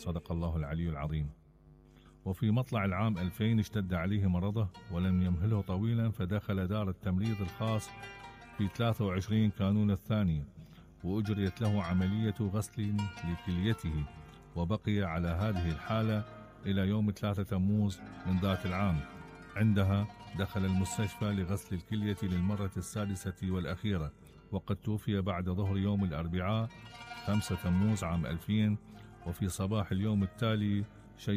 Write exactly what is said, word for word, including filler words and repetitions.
صدق الله العلي العظيم. وفي مطلع العام ألفين اشتد عليه مرضه ولم يمهله طويلا، فدخل دار التمريض الخاص في ثلاثة وعشرين كانون الثاني، وأجريت له عملية غسل لكليته، وبقي على هذه الحالة إلى يوم ثلاثة تموز من ذات العام. عندها دخل المستشفى لغسل الكلية للمرة السادسة والأخيرة، وقد توفي بعد ظهر يوم الأربعاء خمسة تموز عام ألفين، وفي صباح اليوم التالي